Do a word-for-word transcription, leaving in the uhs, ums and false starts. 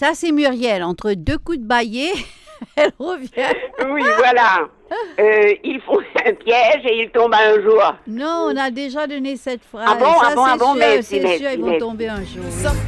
Ça, c'est Muriel. Entre deux coups de baillet, elle revient. Oui, voilà. Euh, ils font un piège et ils tombent un jour. Non, on a déjà donné cette phrase. Ah bon, Ça, ah bon, c'est ah bon, sûr, merci, c'est merci, sûr, ils vont merci. tomber un jour. Oui.